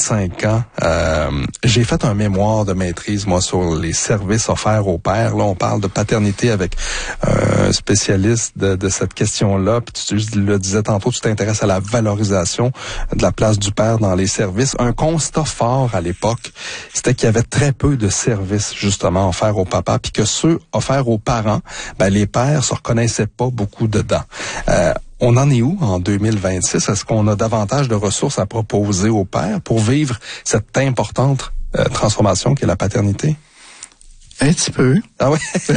25 ans, j'ai fait un mémoire de maîtrise, moi, sur les services offerts aux pères. Là, on parle de paternité avec un spécialiste de cette question-là. Puis tu le disais tantôt, tu t'intéresses à la valorisation de la place du père dans les services. Un constat fort à l'époque, c'était qu'il y avait très peu de services, justement, offerts aux papas, puis que ceux offerts aux parents, les pères se reconnaissaient pas beaucoup dedans. On en est où en 2026? Est-ce qu'on a davantage de ressources à proposer aux pères pour vivre cette importante transformation qu'est la paternité? Un petit peu. Ah oui?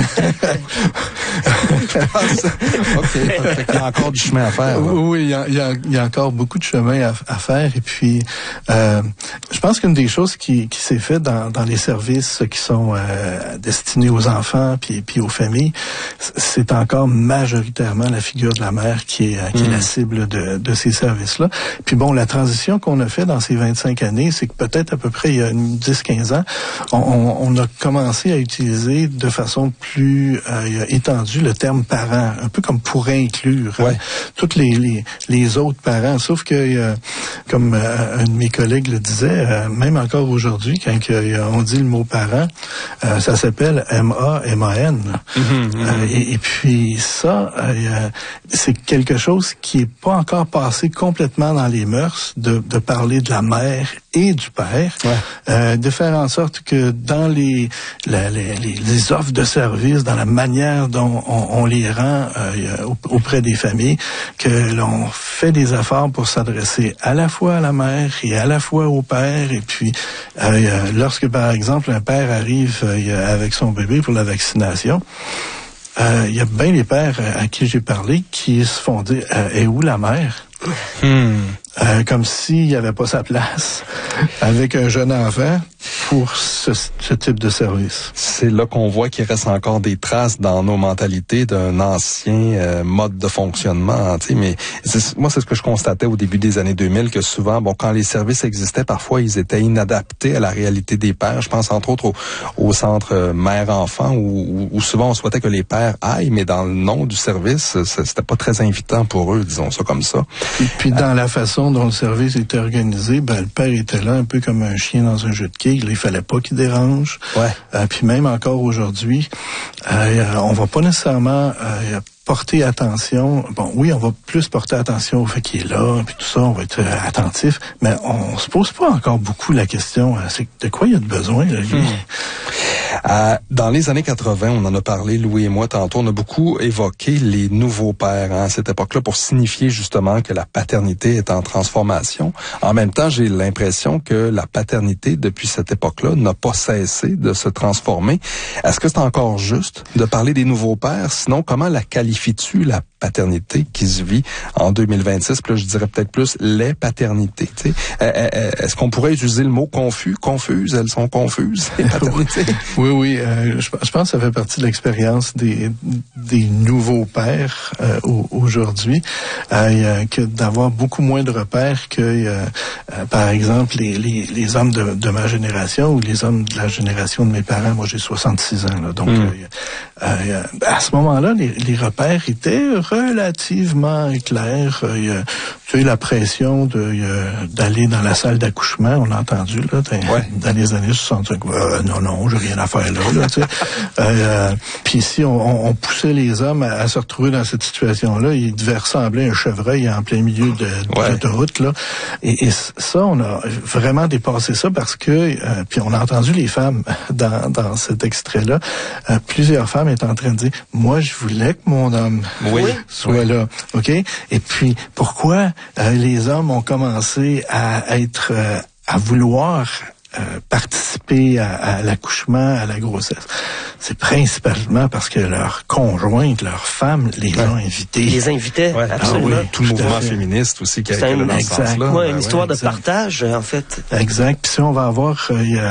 OK. Il y a encore du chemin à faire. Là. Oui, il y a encore beaucoup de chemin à faire. Et puis, je pense qu'une des choses qui s'est faite dans les services qui sont destinés aux enfants puis aux familles, c'est encore majoritairement la figure de la mère qui est la cible de ces services-là. Puis bon, la transition qu'on a fait dans ces 25 années, c'est que peut-être à peu près il y a 10-15 ans, on a commencé à utiliser de façon plus étendue le terme parent, un peu comme pour inclure toutes les autres parents. Sauf que, comme un de mes collègues le disait, même encore aujourd'hui, quand on dit le mot parent, ça s'appelle M-A-M-A-N. Et puis ça, c'est quelque chose qui est pas encore passé complètement dans les mœurs de parler de la mère et du père, de faire en sorte que dans les offres de services, dans la manière dont on les rend auprès des familles, que l'on fait des efforts pour s'adresser à la fois à la mère et à la fois au père. Et puis, lorsque, par exemple, un père arrive avec son bébé pour la vaccination, il y a bien des pères à qui j'ai parlé qui se font dire « est où la mère? » Comme s'il n'y avait pas sa place avec un jeune enfant pour ce type de service. C'est là qu'on voit qu'il reste encore des traces dans nos mentalités d'un ancien mode de fonctionnement. Mais moi, c'est ce que je constatais au début des années 2000, que souvent, quand les services existaient, parfois, ils étaient inadaptés à la réalité des pères. Je pense entre autres au centre mère-enfant, où souvent on souhaitait que les pères aillent, mais dans le nom du service, c'était pas très invitant pour eux, disons ça comme ça. Et puis dans la façon dont le service était organisé, le père était là un peu comme un chien dans un jeu de quilles. Il fallait pas qu'il dérange. Puis même encore aujourd'hui, on va pas nécessairement porter attention. Bon, oui, on va plus porter attention au fait qu'il est là, puis tout ça, on va être attentif, mais on se pose pas encore beaucoup la question, c'est de quoi il y a de besoin, là, lui? Dans les années 80, on en a parlé, Louis et moi, tantôt, on a beaucoup évoqué les nouveaux pères à cette époque-là pour signifier justement que la paternité est en transformation. En même temps, j'ai l'impression que la paternité, depuis cette époque-là, n'a pas cessé de se transformer. Est-ce que c'est encore juste de parler des nouveaux pères? Sinon, comment la qualifies-tu, la paternité qui se vit en 2026? Puis là, je dirais peut-être plus les paternités. Est-ce qu'on pourrait utiliser le mot confus? Confuses, elles sont confuses, les paternités. Oui, je pense que ça fait partie de l'expérience des nouveaux pères aujourd'hui, que d'avoir beaucoup moins de repères que, par exemple, les hommes de ma génération ou les hommes de la génération de mes parents. Moi, j'ai 66 ans, là, donc à ce moment-là, les repères étaient relativement clairs. Tu as eu la pression d'aller dans la salle d'accouchement, on l'a entendu là, dans les années 65. Non, j'ai rien à faire là, tu sais. Puis si on poussait les hommes à se retrouver dans cette situation-là, ils devaient ressembler à un chevreuil en plein milieu de l'autoroute, là. Et ça, on a vraiment dépassé ça parce que, puis on a entendu les femmes dans cet extrait-là, plusieurs femmes étaient en train de dire, moi, je voulais que mon homme soit là, OK? Et puis, pourquoi les hommes ont commencé à être, à vouloir participer à l'accouchement, à la grossesse? C'est principalement parce que leur conjointe, leur femme, les ont invités. Les invitaient, absolument. Tout le mouvement féministe aussi qui a été dans ce sens-là. Une histoire de partage, en fait. Exact. Puis si on va avoir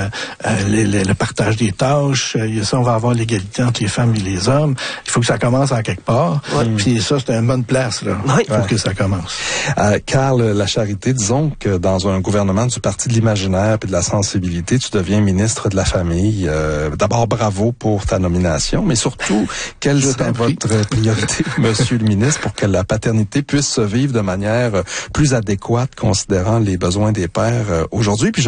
le partage des tâches, ça, on va avoir l'égalité entre les femmes et les hommes. Il faut que ça commence en quelque part. Puis ça, c'est une bonne place là pour que ça commence. Carl Lacharité, disons que dans un gouvernement du Parti de l'imaginaire et de la sensibilité, tu deviens ministre de la Famille. D'abord, bravo pour ta nomination, mais surtout, quelle serait votre priorité, Monsieur le ministre, pour que la paternité puisse se vivre de manière plus adéquate, considérant les besoins des pères aujourd'hui? Puis